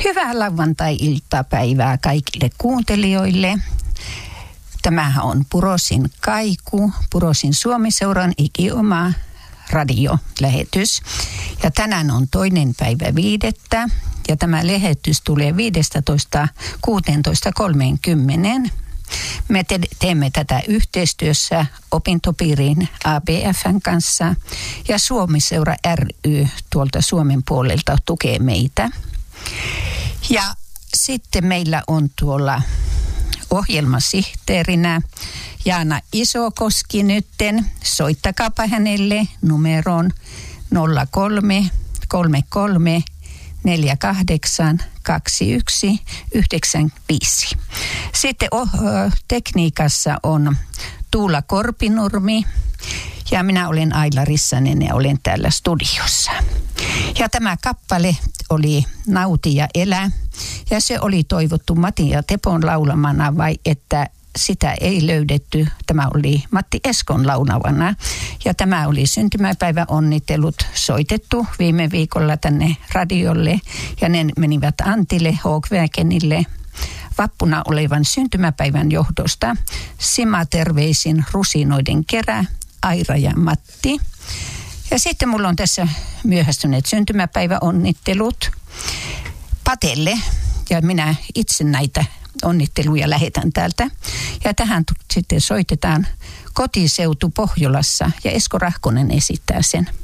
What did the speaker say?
Hyvää lauantai-iltapäivää kaikille kuuntelijoille. Tämähän on Purosin Kaiku, Purosin Suomi-seuran ikioma radiolähetys. Ja tänään on 2.5. ja tämä lähetys tulee 15.16.30. Me teemme tätä yhteistyössä opintopiirin ABF:n kanssa ja Suomi-seura ry tuolta Suomen puolelta tukee meitä. Ja sitten meillä on tuolla ohjelmasihteerinä Jaana Isokoski nytten. Soittakaapa hänelle numeroon 03 33 48 21 95. Sitten tekniikassa on Tuula Korpinurmi ja minä olen Aila Rissanen ja olen täällä studiossa. Ja tämä kappale oli Nauti ja elä ja se oli toivottu Matin ja Tepon laulamana vai että sitä ei löydetty. Tämä oli Matti Eskon laulavana ja tämä oli syntymäpäiväonnittelut soitettu viime viikolla tänne radiolle ja ne menivät Antille Håkväkenille vappuna olevan syntymäpäivän johdosta. Sima terveisin rusinoiden kerä, Aira ja Matti. Ja sitten mulla on tässä myöhästyneet syntymäpäiväonnittelut Patelle ja minä itse näitä onnitteluja lähetän täältä. Ja tähän sitten soitetaan Kotiseutu Pohjolassa ja Esko Rahkonen esittää sen.